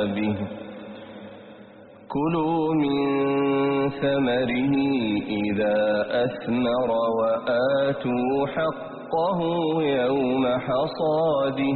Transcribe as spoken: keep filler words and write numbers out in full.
به كلوا من ثمره إذا أثمر وآتوا حقه يوم حصاده